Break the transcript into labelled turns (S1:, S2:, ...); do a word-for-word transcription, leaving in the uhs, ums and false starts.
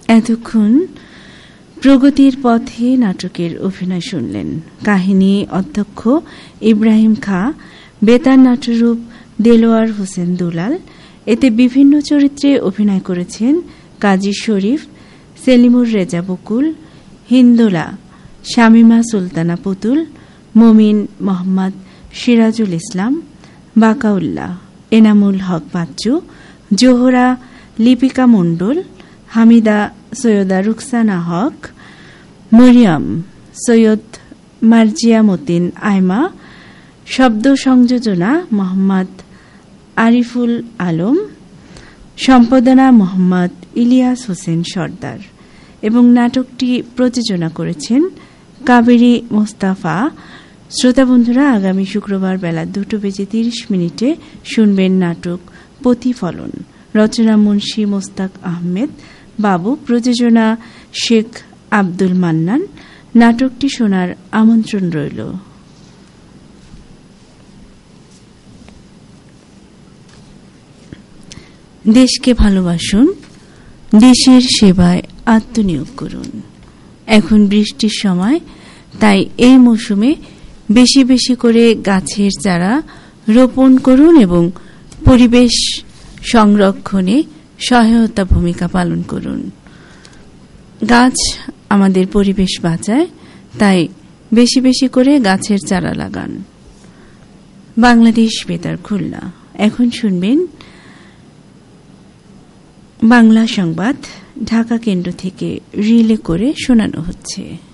S1: এতক্ষণ প্রগতির পথে নাটকের অভিনয় শুনলেন। কাহিনী অধ্যক্ষ ইব্রাহিম খাঁ, বেতার নাট্যরূপ দেলোয়ার হোসেন দুলাল। এতে বিভিন্ন চরিত্রে অভিনয় করেছেন কাজী শরীফ, সেলিমুর রেজা বকুল, হিন্দোলা, শামিমা সুলতানা পুতুল, মমিন মোহাম্মদ সিরাজুল ইসলাম, বাকাউল্লাহ, এনামুল হক বাচ্চু, জোহরা লিপিকা মণ্ডল, হামিদা সৈয়দা রুকসানা হক, মরিয়ম সৈয়দ মার্জিয়া মতিন আয়মা, শব্দ সংযোজনা মোহাম্মদ আরিফুল আলম, সম্পাদনা মোহাম্মদ ইলিয়াস হোসেন সর্দার এবং নাটকটি প্রযোজনা করেছেন কাবেরী মোস্তাফা। শ্রোতা বন্ধুরা, আগামী শুক্রবার বেলা দুটো বেজে তিরিশ মিনিটে শুনবেন নাটক প্রতিফলন। রচনা মুন্সী মোস্তাক আহমেদ বাবু, প্রযোজনা শেখ আব্দুল মান্নান। নাটকটি শোনার আমন্ত্রণ রইল। দেশকে ভালোবাসুন, দেশের সেবায় আত্মনিয়োগ করুন। এখন বৃষ্টির সময়, তাই এই মৌসুমে বেশি বেশি করে গাছের চারা রোপণ করুন এবং পরিবেশ সংরক্ষণে সহায়তা ভূমিকা পালন করুন। গাছ আমাদের পরিবেশ বাঁচায়, তাই বেশি বেশি করে গাছের চারা লাগান। বাংলাদেশ বেতার খুলনা। এখন শুনবেন বাংলা সংবাদ ঢাকা কেন্দ্র থেকে রিলে করে শোনানো হচ্ছে।